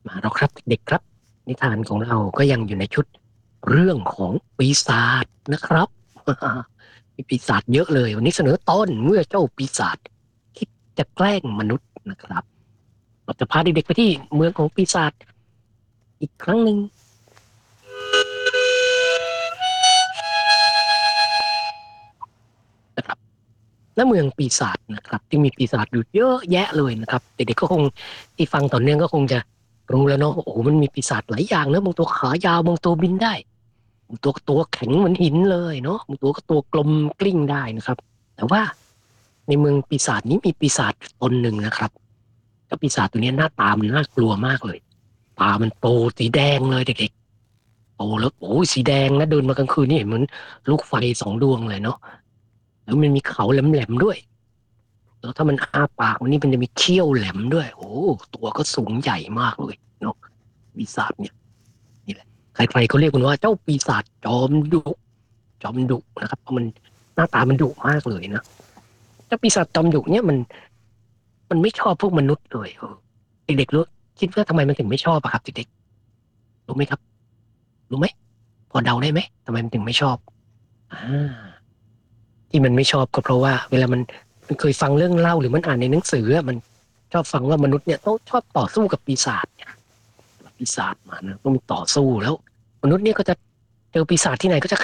มาแล้วครับเด็กๆครับนิทานของเราก็ยังอยู่ในชุดเรื่องของปีศาจนะครับมีปีศาจเยอะเลยวันนี้เสนอตอนเมื่อเจ้าปีศาจคิดจะแกล้งมนุษย์นะครับเราจะพาเด็กๆไปที่เมืองของปีศาจอีกครั้งหนึ่งนะครับและเมืองปีศาจนะครับที่มีปีศาจอยู่เยอะแยะเลยนะครับเด็กๆก็คงที่ฟังต่อเนื่องก็คงจะรู้แล้วเนาะโอ้โหมันมีปีศาจหลายอย่างนะบางตัวขายาวบางตัวบินได้ ตัวแข็งเหมือนหินเลยเนาะบางตัวก็ตัวกลมกลิ้งได้นะครับแต่ว่าในเมืองปีศาจนี้มีปีศาจตนหนึ่งนะครับเจ้าปีศาจตัวนี้หน้าตามันน่ากลัวมากเลยตามันโตสีแดงเลยเด็กๆโตแล้วโอ้ยสีแดงนะเดินมากลางคืนนี่เห็นเหมือนลูกไฟ2 ดวงเลยเนาะแล้วมันมีเขาแหลมๆด้วยแล้วถ้ามันอ้าปากมันนี่มันจะมีเขี้ยวแหลมด้วยโอ้ตัวก็สูงใหญ่มากเลยเนาะปีศาจเนี่ย นี่แหละใครๆก็เรียกมันว่าเจ้าปีศาจจอมดุนะครับเพราะมันหน้าตามันดุมากเลยนะเจ้าปีศาจจอมดุเนี่ยมันไม่ชอบพวกมนุษย์เลยเด็กๆรู้คิดว่าทำไมมันถึงไม่ชอบอะครับเด็กๆรู้ไหมครับรู้ไหมพอเดาได้ไหมทำไมมันถึงไม่ชอบอ่าที่มันไม่ชอบก็เพราะว่าเวลามันเคยฟังเรื่องเล่าหรือมันอ่านในหนังสือมันชอบฟังว่ามนุษย์เนี่ยต้องชอบต่อสู้กับปีศาจเนี่ยปีศาจมานะต้องต่อสู้แล้วมนุษย์เนี่ยก็จะเจอปีศาจที่ไหนก็จะ